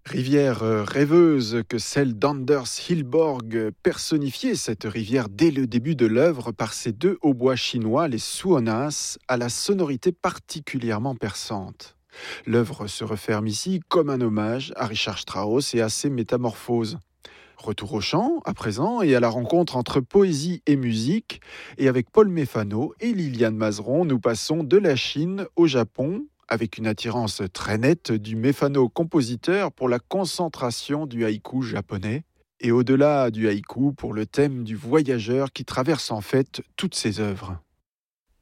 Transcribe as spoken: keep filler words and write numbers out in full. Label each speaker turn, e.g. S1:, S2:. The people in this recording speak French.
S1: Rivière euh, rêveuse que celle d'Anders Hillborg, personnifiait cette rivière dès le début de l'œuvre par ses deux hautbois chinois, les suonas, à la sonorité particulièrement perçante. L'œuvre se referme ici comme un hommage à Richard Strauss et à ses métamorphoses. Retour au chant, à présent, et à la rencontre entre poésie et musique. Et avec Paul Méfano et Liliane Mazeron, nous passons de la Chine au Japon, avec une attirance très nette du Méfano-compositeur pour la concentration du haïku japonais, et au-delà du haïku pour le thème du voyageur qui traverse en fait toutes ses œuvres.